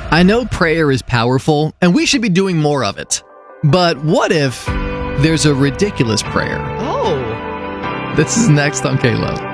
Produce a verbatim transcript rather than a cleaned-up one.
I know prayer is powerful, and we should be doing more of it. But what if there's a ridiculous prayer? Oh. This is next on K-Love.